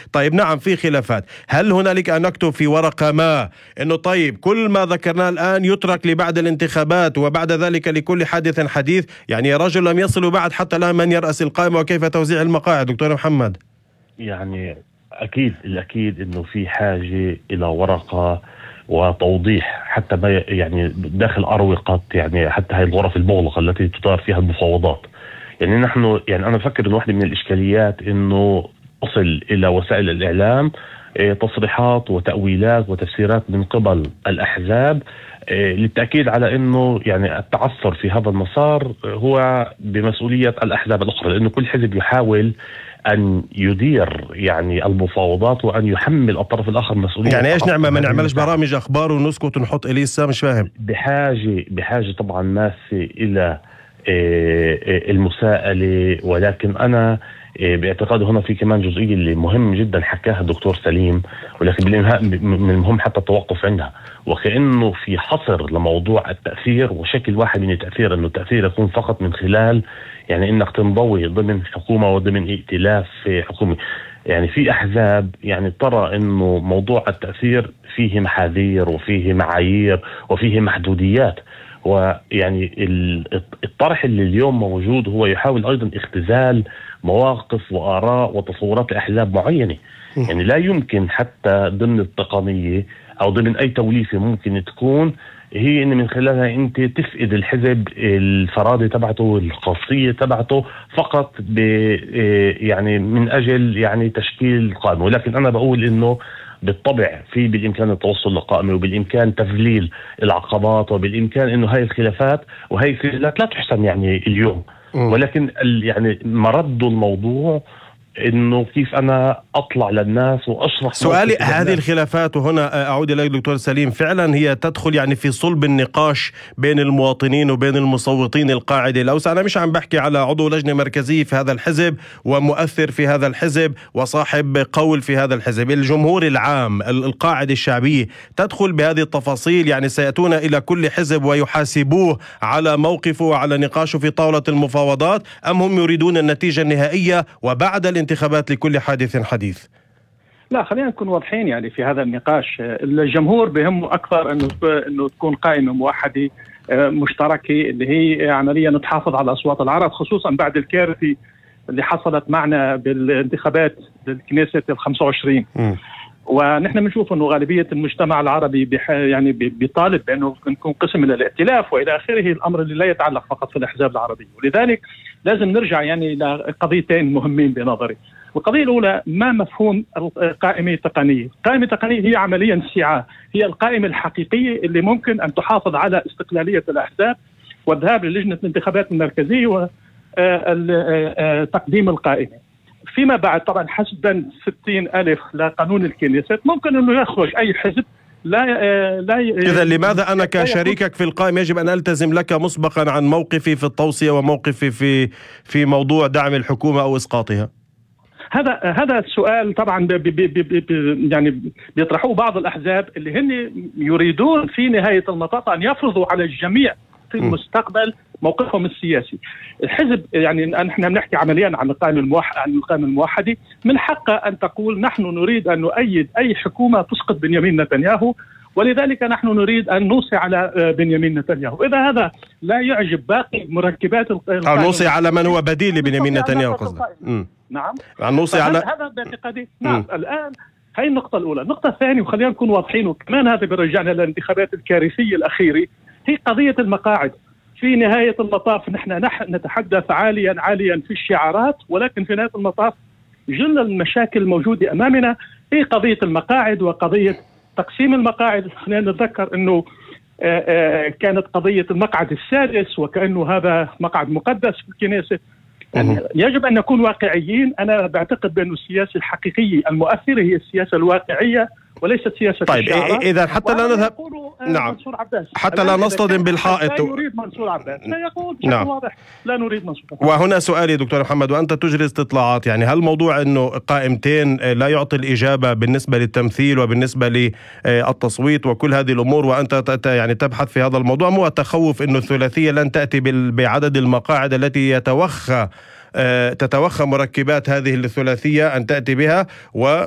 طيب نعم في خلافات، هل هنالك أن نكتب في ورقة ما أنه طيب كل ما ذكرناه الآن يترك لبعد الانتخابات وبعد ذلك لكل حادث حديث؟ يعني يا رجل لم يصلوا بعد حتى الآن من يرأس القائمة وكيف توزيع المقاعد دكتور محمد؟ يعني الأكيد أنه في حاجة إلى ورقة وتوضيح حتى ما يعني داخل أروقة يعني حتى هاي الغرف المغلقة التي تدار فيها المفاوضات. يعني نحن أنا أفكر أن واحدة من الإشكاليات أنه تصل إلى وسائل الإعلام تصريحات وتأويلات وتفسيرات من قبل الأحزاب للتأكيد على أنه يعني التعثر في هذا المسار هو بمسؤولية الأحزاب الأخرى، لأنه كل حزب يحاول أن يدير يعني المفاوضات وأن يحمل الطرف الآخر مسؤولية. يعني إيش نعمل؟ ما نعملش برامج أخبار ونسكت ونحط إليسا؟ مش فاهم. بحاجة طبعا ماسة إلى المساءلة، ولكن أنا باعتقادي هنا في كمان جزئية اللي مهم جدا حكاها الدكتور سليم، ولكن بالإنهاء من المهم حتى التوقف عندها، وكأنه في حصر لموضوع التأثير وشكل واحد من التأثير، أنه التأثير يكون فقط من خلال يعني أنك تنضوي ضمن حكومة وضمن ائتلاف حكومي. يعني في أحزاب يعني ترى أنه موضوع التأثير فيه محاذير وفيه معايير وفيه محدوديات، ويعني الطرح اللي اليوم موجود هو يحاول أيضا اختزال مواقف وآراء وتصورات لأحزاب معينة. يعني لا يمكن حتى ضمن التقنية أو ضمن أي توليفة ممكن تكون هي إن من خلالها أنت تفقد الحزب الفرادة تبعته الخاصية تبعته فقط يعني من أجل يعني تشكيل قائمة. ولكن أنا بقول إنه بالطبع في بالإمكان التوصل لقائمة، وبالإمكان تذليل العقبات، وبالإمكان إنه هاي الخلافات وهي الخلافات لا تحسن يعني اليوم، ولكن يعني مرد الموضوع انه كيف انا اطلع للناس واشرح. سؤالي هذه الخلافات، وهنا اعود اليك دكتور سليم، فعلا هي تدخل يعني في صلب النقاش بين المواطنين وبين المصوتين القاعدة الأوسع؟ انا مش عم بحكي على عضو لجنة مركزية في هذا الحزب ومؤثر في هذا الحزب وصاحب قول في هذا الحزب، الجمهور العام القاعدة الشعبية تدخل بهذه التفاصيل؟ يعني سيأتون إلى كل حزب ويحاسبوه على موقفه وعلى نقاشه في طاولة المفاوضات، أم هم يريدون النتيجة النهائية وبعد الانتخابات لكل حادث حديث؟ لا، خلينا نكون واضحين يعني في هذا النقاش. الجمهور بهمه أكثر أنه تكون قائمة موحدة مشتركة اللي هي عمليا تحافظ على أصوات العرب، خصوصا بعد الكارثة اللي حصلت معنا بالانتخابات للكنيسة ال25. ونحن بنشوف انه غالبيه المجتمع العربي يعني بيطالب بانه نكون قسم من الائتلاف والى اخره، الامر اللي لا يتعلق فقط في الاحزاب العربيه. ولذلك لازم نرجع يعني الى قضيتين مهمين بنظري. القضيه الاولى، ما مفهوم القائمه التقنيه؟ القائمه التقنيه هي عمليا استيعاب، هي القائمه الحقيقيه اللي ممكن ان تحافظ على استقلاليه الاحزاب والذهاب للجنه الانتخابات المركزيه وتقديم القائمه. فيما بعد طبعا حسبا 60,000 لقانون الكنيسة ممكن أنه يخرج أي حزب إذا لماذا أنا كشريكك في القائمة يجب أن ألتزم لك مسبقا عن موقفي في التوصية وموقفي في موضوع دعم الحكومة أو إسقاطها؟ هذا السؤال طبعا يعني بيطرحوه بعض الأحزاب اللي هن يريدون في نهاية المطاف أن يفرضوا على الجميع في المستقبل موقفهم السياسي. الحزب يعني نحن بنحكي عمليا عن القائمة الموحدة، من حقها أن تقول نحن نريد أن نؤيد أي حكومة تسقط بنيامين نتنياهو، ولذلك نحن نريد أن نوصي على بنيامين نتنياهو. إذا هذا لا يعجب باقي مركبات القائمة، أو نوصي على من هو بديل لبنيامين نتنياهو قصدك؟ نعم، نوصي على هذا باعتقادي. نعم، الآن هي النقطة الأولى. النقطة الثانية، وخلينا نكون واضحين، وكمان هذا بيرجعنا للانتخابات الكارثية الأخيرة، هي قضية المقاعد. في نهاية المطاف نحن نتحدث عاليا في الشعارات، ولكن في نهاية المطاف جل المشاكل الموجودة أمامنا هي قضية المقاعد وقضية تقسيم المقاعد. خلينا نتذكر أنه كانت قضية المقعد السادس وكأنه هذا مقعد مقدس في الكنيسة. يعني يجب أن نكون واقعيين. أنا بعتقد بأن السياسة الحقيقية المؤثرة هي السياسة الواقعية وليست سياسة الشعارات. إذا حتى لا نذهب حتى لا نصطدم بالحائط. لا يريد منصور عباس، لا يقول بشكل واضح لا نريد منصور عباس. وهنا سؤالي دكتور محمد، وأنت تجري استطلاعات، يعني هل موضوع أنه قائمتين لا يعطي الإجابة بالنسبة للتمثيل وبالنسبة للتصويت وكل هذه الأمور، وأنت يعني تبحث في هذا الموضوع، مو تخوف أنه الثلاثية لن تأتي بعدد المقاعد التي تتوخى مركبات هذه الثلاثية أن تأتي بها،